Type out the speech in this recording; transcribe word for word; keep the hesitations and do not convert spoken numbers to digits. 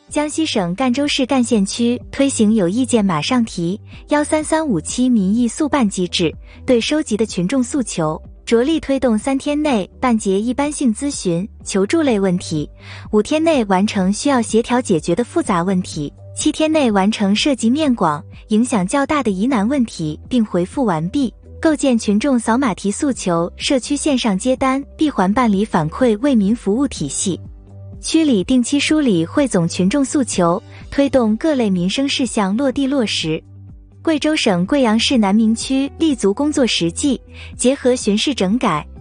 江西省赣州市赣县区推行有意见马上提一三三五七民意速办机制，对收集的群众诉求，着力推动三天内办结一般性咨询、求助类问题，五天内完成需要协调解决的复杂问题，七天内完成涉及面广、影响较大的疑难问题并回复完毕，构建群众扫码提诉求社区线上接单闭环办理反馈为民服务体系。区里定期梳理汇总群众诉求，推动各类民生事项落地落实。贵州省贵阳市南明区立足工作实际，结合巡视整改、